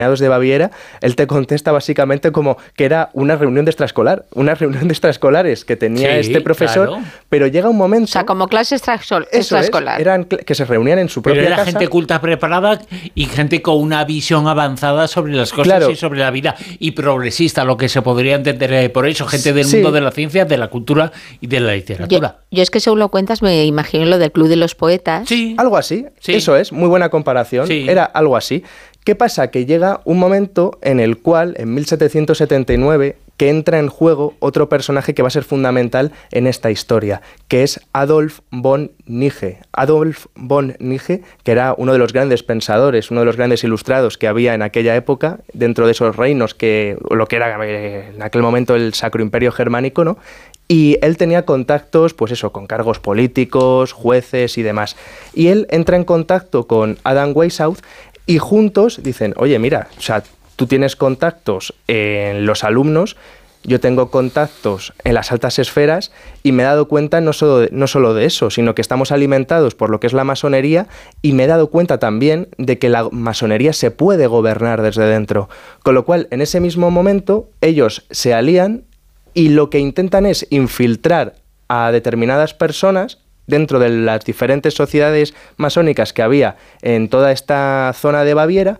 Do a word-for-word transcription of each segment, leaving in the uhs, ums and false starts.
de Baviera, él te contesta básicamente como que era una reunión de extraescolar, una reunión de extraescolares que tenía sí, este profesor, claro. Pero llega un momento... O sea, como clase extraescolar. Es, eran que se reunían en su propia pero era casa. Gente culta, preparada y gente con una visión avanzada sobre las cosas claro. y sobre la vida, y progresista, lo que se podría entender por eso, gente del sí. mundo de la ciencia, de la cultura y de la literatura. Yo, yo es que según lo cuentas me imagino lo del Club de los Poetas. Sí. Algo así, sí. Eso es, muy buena comparación, sí. Era algo así. ¿Qué pasa? Que llega un momento en el cual, en mil setecientos setenta y nueve, que entra en juego otro personaje que va a ser fundamental en esta historia, que es Adolf von Nigge. Adolf von Nigge, que era uno de los grandes pensadores, uno de los grandes ilustrados que había en aquella época, dentro de esos reinos, que lo que era en aquel momento el Sacro Imperio Germánico, ¿no? Y él tenía contactos, pues eso, con cargos políticos, jueces y demás. Y él entra en contacto con Adam Weishaupt y juntos dicen, oye, mira, o sea, tú tienes contactos en los alumnos, yo tengo contactos en las altas esferas y me he dado cuenta no solo, de, no solo de eso, sino que estamos alimentados por lo que es la masonería y me he dado cuenta también de que la masonería se puede gobernar desde dentro. Con lo cual, en ese mismo momento, ellos se alían y lo que intentan es infiltrar a determinadas personas dentro de las diferentes sociedades masónicas que había en toda esta zona de Baviera,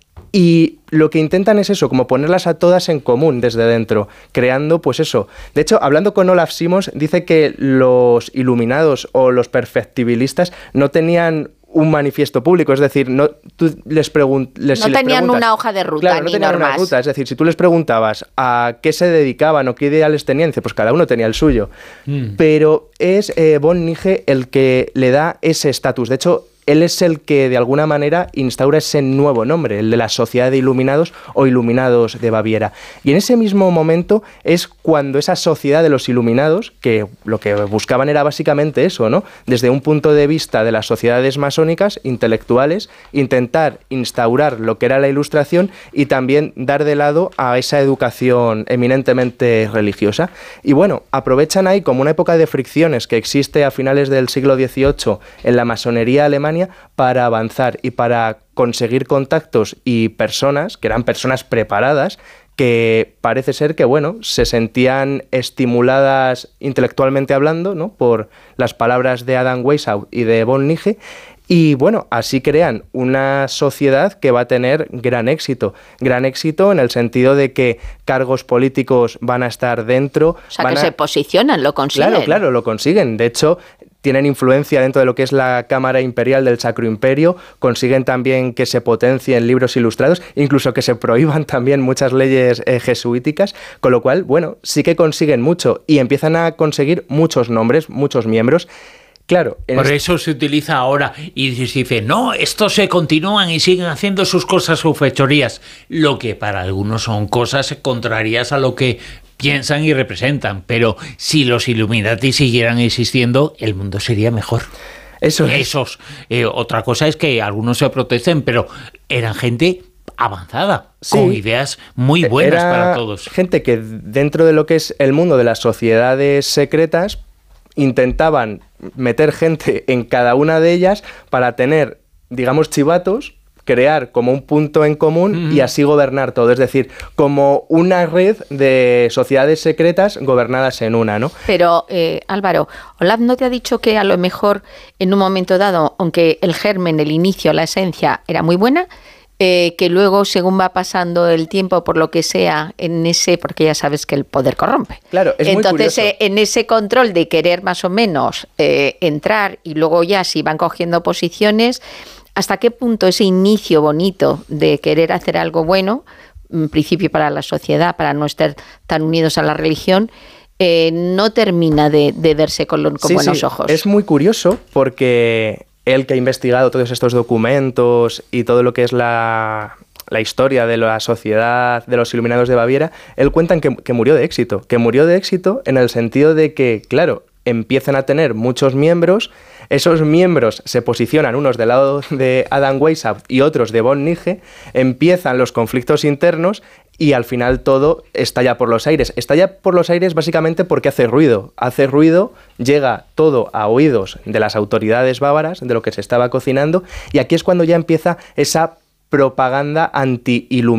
y lo que intentan es eso, como ponerlas a todas en común desde dentro, creando pues eso. De hecho, hablando con Olaf Simons, dice que los iluminados o los perfectibilistas no tenían un manifiesto público, es decir, no tú les, pregun les, no si tenían les una hoja de ruta, claro, no ni tenían normas. Una ruta, es decir, si tú les preguntabas a qué se dedicaban o qué ideales tenían, dice, pues cada uno tenía el suyo, mm. pero es eh, von Nigge el que le da ese estatus. De hecho, él es el que de alguna manera instaura ese nuevo nombre, el de la Sociedad de Iluminados o Iluminados de Baviera. Y en ese mismo momento es cuando esa sociedad de los iluminados, que lo que buscaban era básicamente eso, ¿no? Desde un punto de vista de las sociedades masónicas, intelectuales, intentar instaurar lo que era la ilustración y también dar de lado a esa educación eminentemente religiosa. Y bueno, aprovechan ahí como una época de fricciones que existe a finales del siglo dieciocho en la masonería alemana para avanzar y para conseguir contactos y personas, que eran personas preparadas, que parece ser que, bueno, se sentían estimuladas intelectualmente hablando, ¿no?, por las palabras de Adam Weishaupt y de von Nigge, y bueno, así crean una sociedad que va a tener gran éxito. Gran éxito en el sentido de que cargos políticos van a estar dentro. O sea, van que a... se posicionan, lo consiguen. Claro, claro, lo consiguen. De hecho, tienen influencia dentro de lo que es la Cámara Imperial del Sacro Imperio, consiguen también que se potencien libros ilustrados, incluso que se prohíban también muchas leyes eh, jesuíticas, con lo cual, bueno, sí que consiguen mucho y empiezan a conseguir muchos nombres, muchos miembros. Claro, por eso se utiliza ahora y se dice, no, estos se continúan y siguen haciendo sus cosas, sus fechorías, lo que para algunos son cosas contrarias a lo que piensan y representan, pero si los Illuminati siguieran existiendo, el mundo sería mejor. Eso es. Esos, eh, otra cosa es que algunos se protesten, pero eran gente avanzada, sí, con ideas muy buenas Era para todos. Gente que dentro de lo que es el mundo de las sociedades secretas intentaban meter gente en cada una de ellas para tener, digamos, chivatos, crear como un punto en común uh-huh. y así gobernar todo, es decir, como una red de sociedades secretas gobernadas en una, ¿no? Pero, eh, Álvaro, Olaf no te ha dicho que a lo mejor en un momento dado, aunque el germen, el inicio, la esencia era muy buena, eh, que luego, según va pasando el tiempo, por lo que sea, en ese, porque ya sabes que el poder corrompe. Claro, es Entonces, muy curioso. eh, en ese control de querer más o menos eh, entrar y luego ya si van cogiendo posiciones, ¿hasta qué punto ese inicio bonito de querer hacer algo bueno, en principio para la sociedad, para no estar tan unidos a la religión, eh, no termina de, de verse con, lo, con sí, buenos sí. ojos? Es muy curioso porque él, que ha investigado todos estos documentos y todo lo que es la, la historia de la sociedad de los Iluminados de Baviera, él cuenta que, que murió de éxito, que murió de éxito en el sentido de que, claro, empiezan a tener muchos miembros, esos miembros se posicionan unos del lado de Adam Weishaupt y otros de von Nigge, empiezan los conflictos internos y al final todo estalla por los aires. Estalla por los aires básicamente porque hace ruido, hace ruido, llega todo a oídos de las autoridades bávaras, de lo que se estaba cocinando, y aquí es cuando ya empieza esa propaganda anti-iluminada.